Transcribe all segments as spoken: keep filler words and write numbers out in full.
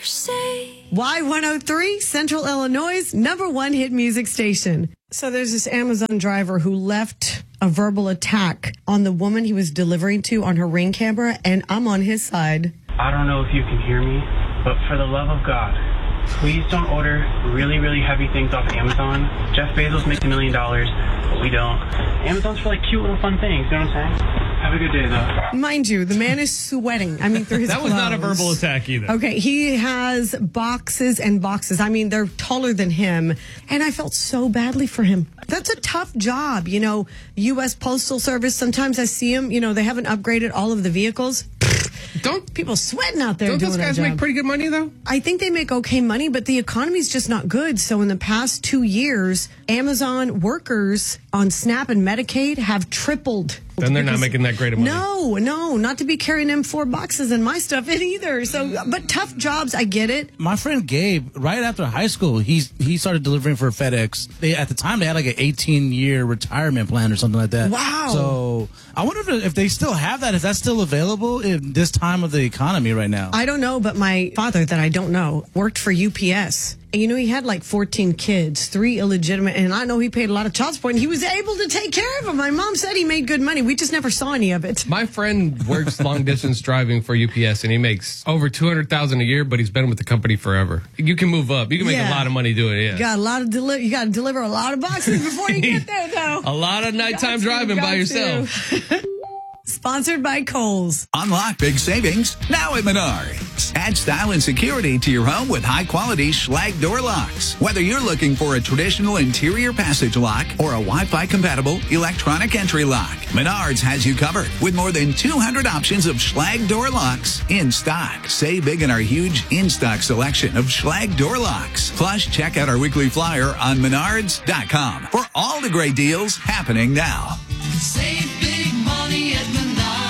Y one oh three, Central Illinois' number one hit music station. So there's this Amazon driver who left a verbal attack on the woman he was delivering to on her Ring camera, and I'm on his side. I don't know if you can hear me, but for the love of God, please don't order really, really heavy things off Amazon. Jeff Bezos makes a million dollars, but we don't. Amazon's for like cute little fun things, you know what I'm saying? Have a good day, though. Mind you, the man is sweating. I mean, through his That was clothes. not a verbal attack either. Okay, he has boxes and boxes. I mean, they're taller than him. And I felt so badly for him. That's a tough job. You know, U S Postal Service, sometimes I see them, you know, they haven't upgraded all of the vehicles. Don't People sweating out there Don't doing those guys that job. make pretty good money, though? I think they make okay money, but the economy's just not good. So in the past two years, Amazon workers on SNAP and Medicaid have tripled. Then they're not Because- making that great of money. No, no, not to be carrying M four boxes and my stuff in either. So, but tough jobs, I get it. My friend Gabe, right after high school, he's he started delivering for FedEx. They at the time they had like an eighteen year retirement plan or something like that. Wow. So I wonder if, if they still have that. If that's still available in this time of the economy right now. I don't know, but my father, that I don't know, worked for U P S. And you know, he had like fourteen kids, three illegitimate, and I know he paid a lot of child support, and he was able to take care of them. My mom said he made good money. We just never saw any of it. My friend works long distance driving for U P S, and he makes over two hundred thousand dollars a year, but he's been with the company forever. You can move up. You can make Yeah. a lot of money doing it, yeah. You got a lot of deli- You got to deliver a lot of boxes before you get there, though. A lot of nighttime Got to, driving by got yourself. to. Sponsored by Kohl's. Unlock big savings now at Menards. Add style and security to your home with high-quality Schlage door locks. Whether you're looking for a traditional interior passage lock or a Wi-Fi compatible electronic entry lock, Menards has you covered with more than two hundred options of Schlage door locks in stock. Save big in our huge in-stock selection of Schlage door locks. Plus, check out our weekly flyer on menards dot com for all the great deals happening now. Save big money at Menards.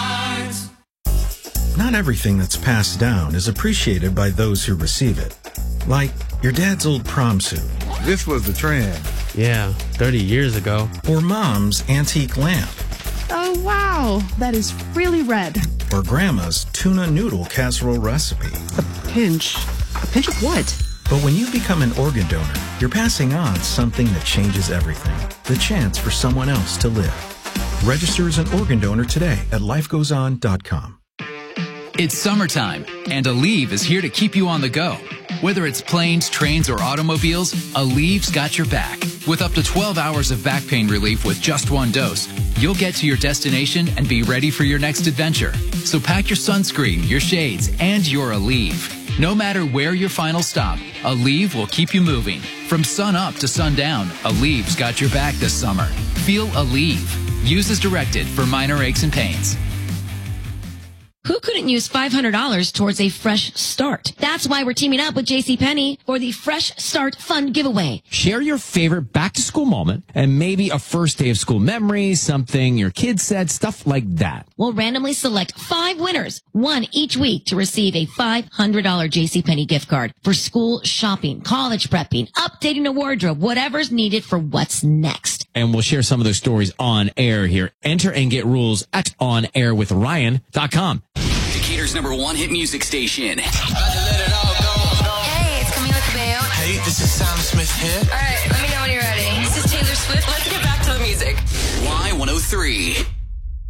Not everything that's passed down is appreciated by those who receive it. Like your dad's old prom suit. This was the trend. Yeah, thirty years ago. Or mom's antique lamp. Oh, wow. That is really red. Or grandma's tuna noodle casserole recipe. A pinch. A pinch of what? But when you become an organ donor, you're passing on something that changes everything. The chance for someone else to live. Register as an organ donor today at life goes on dot com. It's summertime, and Aleve is here to keep you on the go. Whether it's planes, trains, or automobiles, Aleve's got your back. With up to twelve hours of back pain relief with just one dose, you'll get to your destination and be ready for your next adventure. So pack your sunscreen, your shades, and your Aleve. No matter where your final stop, Aleve will keep you moving. From sun up to sundown, Aleve's got your back this summer. Feel Aleve. Use as directed for minor aches and pains. Who couldn't use five hundred dollars towards a fresh start? That's why we're teaming up with JCPenney for the Fresh Start Fund giveaway. Share your favorite back-to-school moment and maybe a first day of school memory, something your kids said, stuff like that. We'll randomly select five winners, one each week, to receive a five hundred dollars JCPenney gift card for school shopping, college prepping, updating a wardrobe, whatever's needed for what's next. And we'll share some of those stories on air here. Enter and get rules at on air with ryan dot com. Decatur's number one hit music station. Hey, it's Camila Cabello. Hey, this is Sam Smith here. All right, let me know when you're ready. This is Taylor Swift. Let's get back to the music. Y one oh three.